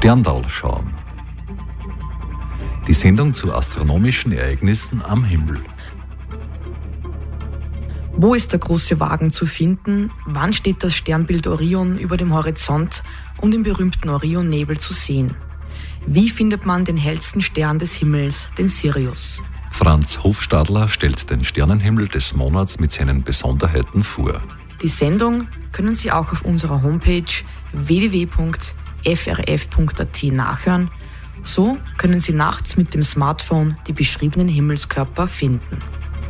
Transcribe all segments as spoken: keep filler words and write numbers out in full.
Sterndal schauen. Die Sendung zu astronomischen Ereignissen am Himmel. Wo ist der große Wagen zu finden? Wann steht das Sternbild Orion über dem Horizont, um den berühmten Orionnebel zu sehen? Wie findet man den hellsten Stern des Himmels, den Sirius? Franz Hofstadler stellt den Sternenhimmel des Monats mit seinen Besonderheiten vor. Die Sendung können Sie auch auf unserer Homepage w w w punkt f r f punkt a t nachhören. So können Sie nachts mit dem Smartphone die beschriebenen Himmelskörper finden.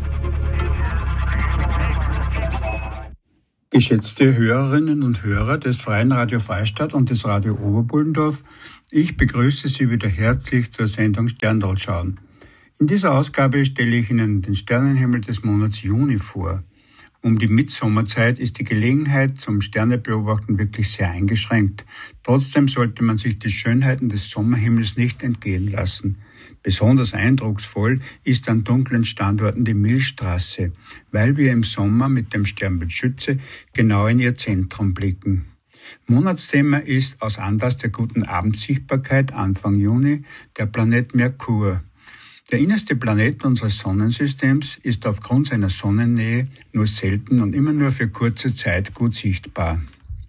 Geschätzte Hörerinnen und Hörer des Freien Radio Freistadt und des Radio Oberbullendorf, ich begrüße Sie wieder herzlich zur Sendung Sterndal schauen. In dieser Ausgabe stelle ich Ihnen den Sternenhimmel des Monats Juni vor. Um die Mitsommerzeit ist die Gelegenheit zum Sternebeobachten wirklich sehr eingeschränkt. Trotzdem sollte man sich die Schönheiten des Sommerhimmels nicht entgehen lassen. Besonders eindrucksvoll ist an dunklen Standorten die Milchstraße, weil wir im Sommer mit dem Sternbild Schütze genau in ihr Zentrum blicken. Monatsthema ist aus Anlass der guten Abendsichtbarkeit Anfang Juni der Planet Merkur. Der innerste Planet unseres Sonnensystems ist aufgrund seiner Sonnennähe nur selten und immer nur für kurze Zeit gut sichtbar.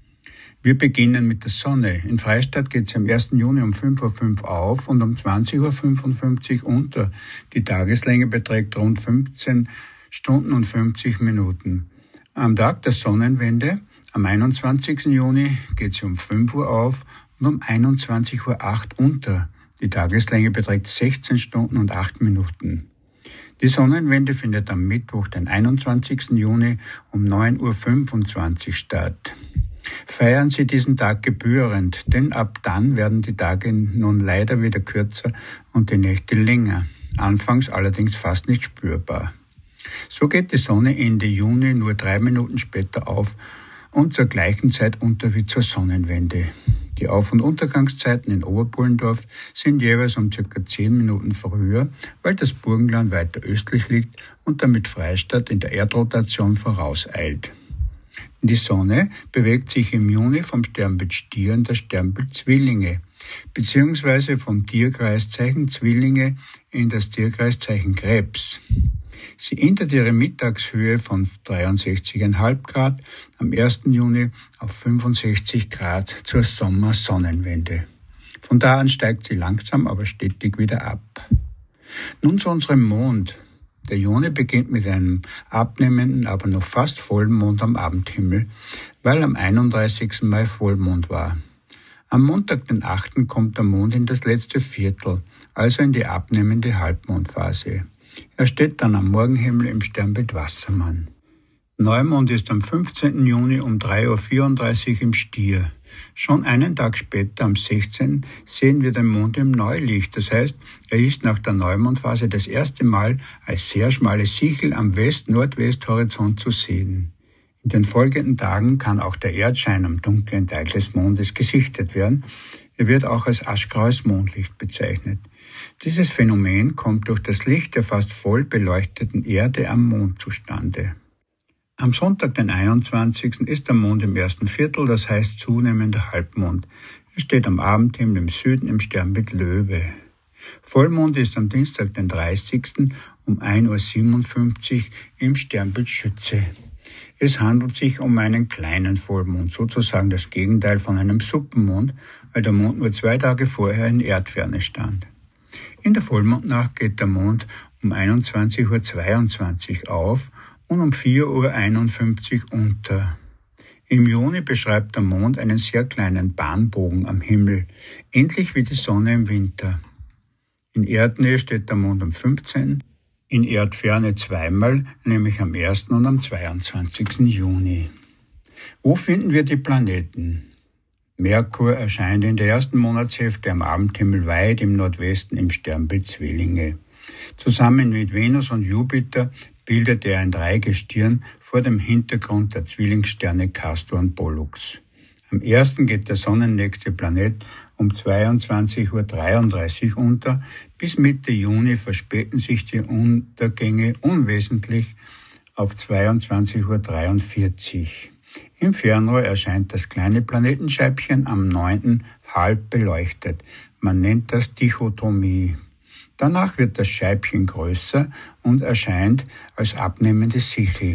Wir beginnen mit der Sonne. In Freistadt geht sie am ersten Juni um fünf Uhr fünf auf und um zwanzig Uhr fünfundfünfzig unter. Die Tageslänge beträgt rund fünfzehn Stunden und fünfzig Minuten. Am Tag der Sonnenwende, am einundzwanzigsten Juni, geht sie um fünf Uhr auf und um einundzwanzig Uhr acht unter. Die Tageslänge beträgt sechzehn Stunden und acht Minuten. Die Sonnenwende findet am Mittwoch, den einundzwanzigsten Juni um neun Uhr fünfundzwanzig statt. Feiern Sie diesen Tag gebührend, denn ab dann werden die Tage nun leider wieder kürzer und die Nächte länger, anfangs allerdings fast nicht spürbar. So geht die Sonne Ende Juni nur drei Minuten später auf und zur gleichen Zeit unter wie zur Sonnenwende. Die Auf- und Untergangszeiten in Oberbullendorf sind jeweils um circa zehn Minuten früher, weil das Burgenland weiter östlich liegt und damit Freistadt in der Erdrotation vorauseilt. Die Sonne bewegt sich im Juni vom Sternbild Stier in das Sternbild Zwillinge, beziehungsweise vom Tierkreiszeichen Zwillinge in das Tierkreiszeichen Krebs. Sie ändert ihre Mittagshöhe von dreiundsechzig Komma fünf Grad am ersten Juni auf fünfundsechzig Grad zur Sommersonnenwende. Von da an steigt sie langsam, aber stetig wieder ab. Nun zu unserem Mond. Der Juni beginnt mit einem abnehmenden, aber noch fast vollen Mond am Abendhimmel, weil am einunddreißigsten Mai Vollmond war. Am Montag, den achten kommt der Mond in das letzte Viertel, also in die abnehmende Halbmondphase. Er steht dann am Morgenhimmel im Sternbild Wassermann. Neumond ist am fünfzehnten Juni um drei Uhr vierunddreißig im Stier. Schon einen Tag später, am sechzehnten sehen wir den Mond im Neulicht. Das heißt, er ist nach der Neumondphase das erste Mal als sehr schmale Sichel am West-Nordwest-Horizont zu sehen. In den folgenden Tagen kann auch der Erdschein am dunklen Teil des Mondes gesichtet werden. Er wird auch als aschgraues Mondlicht bezeichnet. Dieses Phänomen kommt durch das Licht der fast voll beleuchteten Erde am Mond zustande. Am Sonntag, den einundzwanzigsten ist der Mond im ersten Viertel, das heißt zunehmender Halbmond. Er steht am Abendhimmel im Süden im Sternbild Löwe. Vollmond ist am Dienstag, den dreißigsten um ein Uhr siebenundfünfzig im Sternbild Schütze. Es handelt sich um einen kleinen Vollmond, sozusagen das Gegenteil von einem Suppenmond, weil der Mond nur zwei Tage vorher in Erdferne stand. In der Vollmondnacht geht der Mond um einundzwanzig Uhr zweiundzwanzig auf und um vier Uhr einundfünfzig unter. Im Juni beschreibt der Mond einen sehr kleinen Bahnbogen am Himmel, ähnlich wie die Sonne im Winter. In Erdnähe steht der Mond am fünfzehnten, in Erdferne zweimal, nämlich am ersten und am zweiundzwanzigsten Juni. Wo finden wir die Planeten? Merkur erscheint in der ersten Monatshälfte am Abendhimmel weit im Nordwesten im Sternbild Zwillinge. Zusammen mit Venus und Jupiter bildet er ein Dreigestirn vor dem Hintergrund der Zwillingssterne Castor und Pollux. Am ersten geht der sonnennächste Planet um zweiundzwanzig Uhr dreiunddreißig unter. Bis Mitte Juni verspäten sich die Untergänge unwesentlich auf zweiundzwanzig Uhr dreiundvierzig. Im Fernrohr erscheint das kleine Planetenscheibchen am neunten halb beleuchtet. Man nennt das Dichotomie. Danach wird das Scheibchen größer und erscheint als abnehmende Sichel.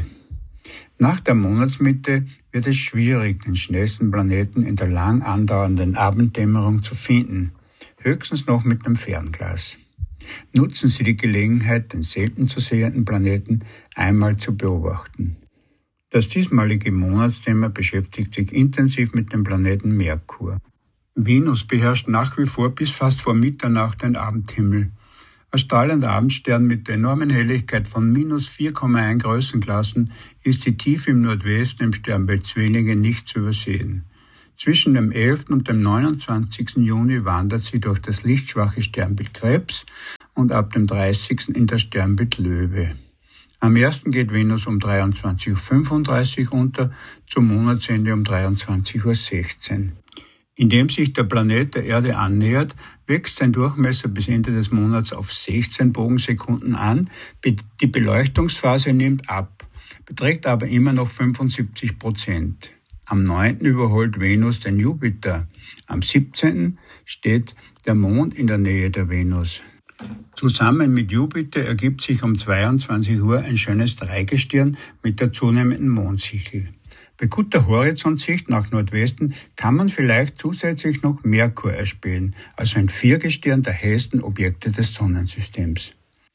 Nach der Monatsmitte wird es schwierig, den schnellsten Planeten in der lang andauernden Abenddämmerung zu finden, höchstens noch mit dem Fernglas. Nutzen Sie die Gelegenheit, den selten zu sehenden Planeten einmal zu beobachten. Das diesmalige Monatsthema beschäftigt sich intensiv mit dem Planeten Merkur. Venus beherrscht nach wie vor bis fast vor Mitternacht den Abendhimmel. Als strahlender Abendstern mit der enormen Helligkeit von minus vier Komma eins Größenklassen ist sie tief im Nordwesten im Sternbild Zwillinge nicht zu übersehen. Zwischen dem elften und dem neunundzwanzigsten Juni wandert sie durch das lichtschwache Sternbild Krebs und ab dem dreißigsten in das Sternbild Löwe. Am ersten geht Venus um dreiundzwanzig Uhr fünfunddreißig unter, zum Monatsende um dreiundzwanzig Uhr sechzehn. Indem sich der Planet der Erde annähert, wächst sein Durchmesser bis Ende des Monats auf sechzehn Bogensekunden an. Die Beleuchtungsphase nimmt ab, beträgt aber immer noch fünfundsiebzig Prozent. Am neunten überholt Venus den Jupiter. Am siebzehnten steht der Mond in der Nähe der Venus. Zusammen mit Jupiter ergibt sich um zweiundzwanzig Uhr ein schönes Dreigestirn mit der zunehmenden Mondsichel. Bei guter Horizontsicht nach Nordwesten kann man vielleicht zusätzlich noch Merkur erspähen, also ein Viergestirn der hellsten Objekte des Sonnensystems.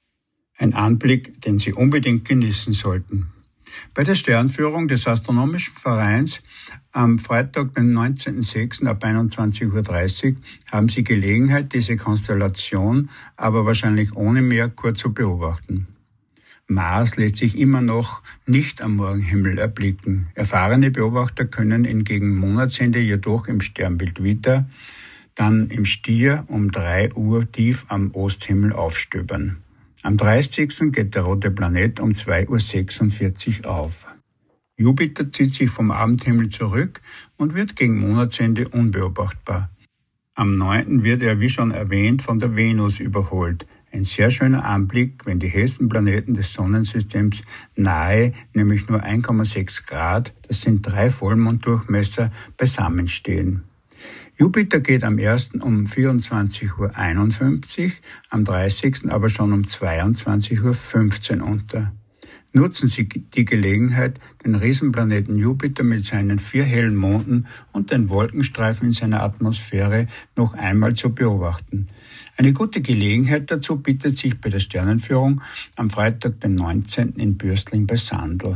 Ein Anblick, den Sie unbedingt genießen sollten. Bei der Sternführung des Astronomischen Vereins am Freitag, den neunzehnten sechsten ab einundzwanzig Uhr dreißig haben Sie Gelegenheit, diese Konstellation, aber wahrscheinlich ohne Merkur, zu beobachten. Mars lässt sich immer noch nicht am Morgenhimmel erblicken. Erfahrene Beobachter können ihn gegen Monatsende jedoch im Sternbild Widder, dann im Stier um drei Uhr tief am Osthimmel aufstöbern. Am dreißigsten geht der rote Planet um zwei Uhr sechsundvierzig auf. Jupiter zieht sich vom Abendhimmel zurück und wird gegen Monatsende unbeobachtbar. Am neunten wird er, wie schon erwähnt, von der Venus überholt. Ein sehr schöner Anblick, wenn die hellsten Planeten des Sonnensystems nahe, nämlich nur eins Komma sechs Grad, das sind drei Vollmonddurchmesser, beisammenstehen. Jupiter geht am ersten um vierundzwanzig Uhr einundfünfzig, am dreißigsten aber schon um zweiundzwanzig Uhr fünfzehn unter. Nutzen Sie die Gelegenheit, den Riesenplaneten Jupiter mit seinen vier hellen Monden und den Wolkenstreifen in seiner Atmosphäre noch einmal zu beobachten. Eine gute Gelegenheit dazu bietet sich bei der Sternenführung am Freitag, den neunzehnten in Bürstling bei Sandl.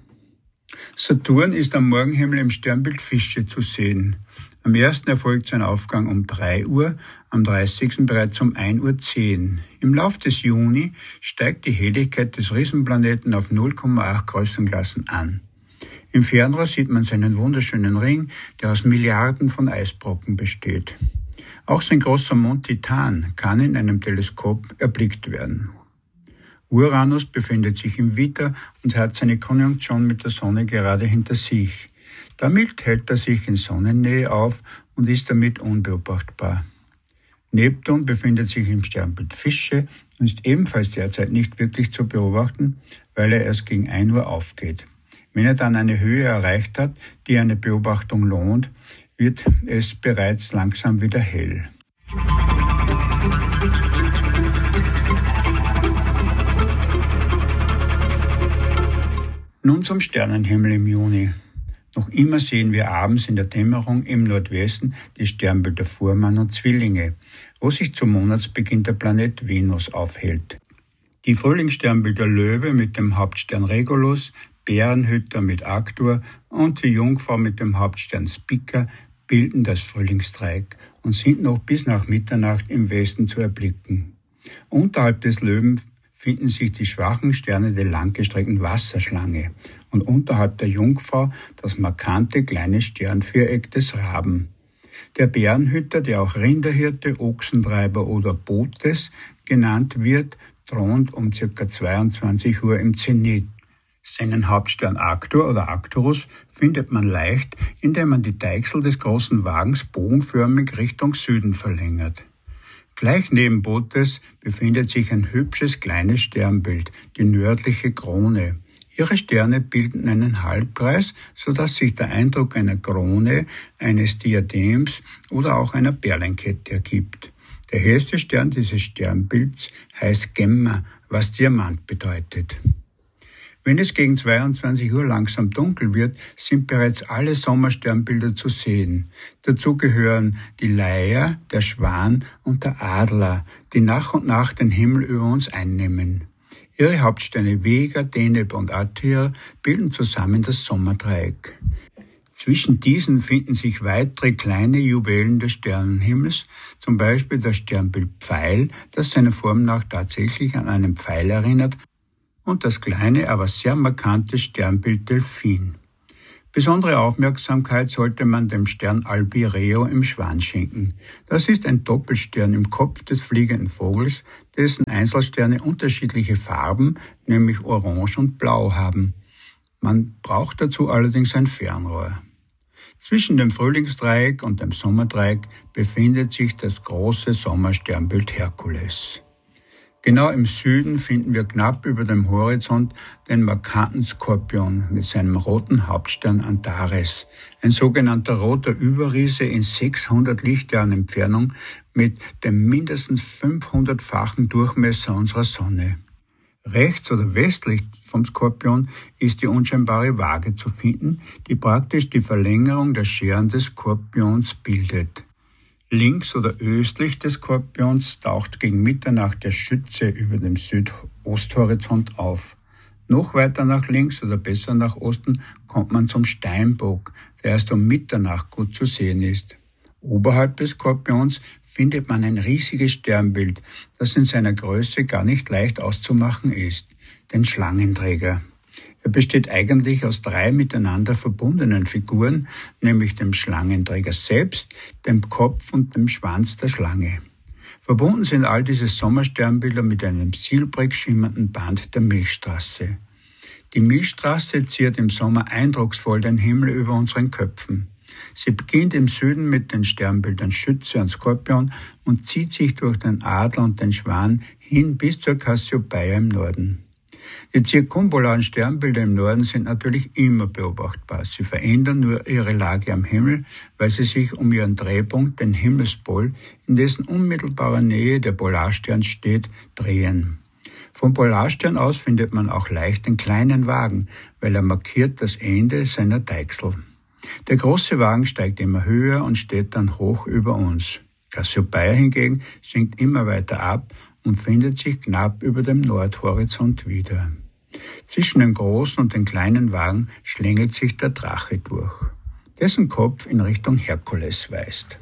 Saturn ist am Morgenhimmel im Sternbild Fische zu sehen. Am ersten erfolgt sein Aufgang um drei Uhr, am dreißigsten bereits um ein Uhr zehn. Im Lauf des Juni steigt die Helligkeit des Riesenplaneten auf null Komma acht Größenklassen an. Im Fernrohr sieht man seinen wunderschönen Ring, der aus Milliarden von Eisbrocken besteht. Auch sein großer Mond Titan kann in einem Teleskop erblickt werden. Uranus befindet sich im Widder und hat seine Konjunktion mit der Sonne gerade hinter sich. Damit hält er sich in Sonnennähe auf und ist damit unbeobachtbar. Neptun befindet sich im Sternbild Fische und ist ebenfalls derzeit nicht wirklich zu beobachten, weil er erst gegen ein Uhr aufgeht. Wenn er dann eine Höhe erreicht hat, die eine Beobachtung lohnt, wird es bereits langsam wieder hell. Nun zum Sternenhimmel im Juni. Noch immer sehen wir abends in der Dämmerung im Nordwesten die Sternbilder Fuhrmann und Zwillinge, wo sich zum Monatsbeginn der Planet Venus aufhält. Die Frühlingssternbilder Löwe mit dem Hauptstern Regulus, Bärenhütter mit Arctur und die Jungfrau mit dem Hauptstern Spica bilden das Frühlingsdreieck und sind noch bis nach Mitternacht im Westen zu erblicken. Unterhalb des Löwen finden sich die schwachen Sterne der langgestreckten Wasserschlange und unterhalb der Jungfrau das markante kleine Sternviereck des Raben. Der Bärenhütter, der auch Rinderhirte, Ochsentreiber oder Botes genannt wird, thront um ca. zweiundzwanzig Uhr im Zenit. Seinen Hauptstern Arctur oder Arcturus findet man leicht, indem man die Deichsel des großen Wagens bogenförmig Richtung Süden verlängert. Gleich neben Botes befindet sich ein hübsches kleines Sternbild, die nördliche Krone. Ihre Sterne bilden einen Halbkreis, sodass sich der Eindruck einer Krone, eines Diadems oder auch einer Perlenkette ergibt. Der hellste Stern dieses Sternbilds heißt Gemma, was Diamant bedeutet. Wenn es gegen zweiundzwanzig Uhr langsam dunkel wird, sind bereits alle Sommersternbilder zu sehen. Dazu gehören die Leier, der Schwan und der Adler, die nach und nach den Himmel über uns einnehmen. Ihre Hauptsterne Vega, Deneb und Altair bilden zusammen das Sommerdreieck. Zwischen diesen finden sich weitere kleine Juwelen des Sternenhimmels, zum Beispiel das Sternbild Pfeil, das seiner Form nach tatsächlich an einen Pfeil erinnert, und das kleine, aber sehr markante Sternbild Delphin. Besondere Aufmerksamkeit sollte man dem Stern Albireo im Schwan schenken. Das ist ein Doppelstern im Kopf des fliegenden Vogels, dessen Einzelsterne unterschiedliche Farben, nämlich Orange und Blau haben. Man braucht dazu allerdings ein Fernrohr. Zwischen dem Frühlingsdreieck und dem Sommerdreieck befindet sich das große Sommersternbild Herkules. Genau im Süden finden wir knapp über dem Horizont den markanten Skorpion mit seinem roten Hauptstern Antares, ein sogenannter roter Überriese in sechshundert Lichtjahren Entfernung mit dem mindestens fünfhundertfachen Durchmesser unserer Sonne. Rechts oder westlich vom Skorpion ist die unscheinbare Waage zu finden, die praktisch die Verlängerung der Scheren des Skorpions bildet. Links oder östlich des Skorpions taucht gegen Mitternacht der Schütze über dem Südosthorizont auf. Noch weiter nach links oder besser nach Osten kommt man zum Steinbock, der erst um Mitternacht gut zu sehen ist. Oberhalb des Skorpions findet man ein riesiges Sternbild, das in seiner Größe gar nicht leicht auszumachen ist, den Schlangenträger. Er besteht eigentlich aus drei miteinander verbundenen Figuren, nämlich dem Schlangenträger selbst, dem Kopf und dem Schwanz der Schlange. Verbunden sind all diese Sommersternbilder mit einem silbrig schimmernden Band der Milchstraße. Die Milchstraße ziert im Sommer eindrucksvoll den Himmel über unseren Köpfen. Sie beginnt im Süden mit den Sternbildern Schütze und Skorpion und zieht sich durch den Adler und den Schwan hin bis zur Cassiopeia im Norden. Die zirkumpolaren Sternbilder im Norden sind natürlich immer beobachtbar. Sie verändern nur ihre Lage am Himmel, weil sie sich um ihren Drehpunkt, den Himmelspol, in dessen unmittelbarer Nähe der Polarstern steht, drehen. Vom Polarstern aus findet man auch leicht den kleinen Wagen, weil er markiert das Ende seiner Deichsel. Der große Wagen steigt immer höher und steht dann hoch über uns. Cassiopeia hingegen sinkt immer weiter ab und findet sich knapp über dem Nordhorizont wieder. Zwischen dem großen und dem kleinen Wagen schlängelt sich der Drache durch, dessen Kopf in Richtung Herkules weist.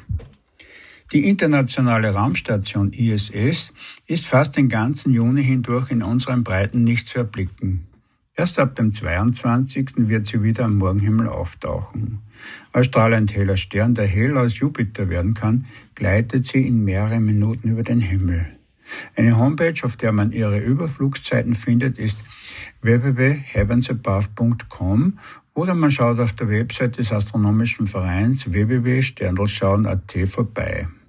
Die internationale Raumstation I S S ist fast den ganzen Juni hindurch in unseren Breiten nicht zu erblicken. Erst ab dem zweiundzwanzigsten wird sie wieder am Morgenhimmel auftauchen. Als strahlend heller Stern, der hell als Jupiter werden kann, gleitet sie in mehreren Minuten über den Himmel. Eine Homepage, auf der man ihre Überflugszeiten findet, ist w w w punkt heavensabove punkt com oder man schaut auf der Website des Astronomischen Vereins w w w punkt sterndlschauen punkt a t vorbei.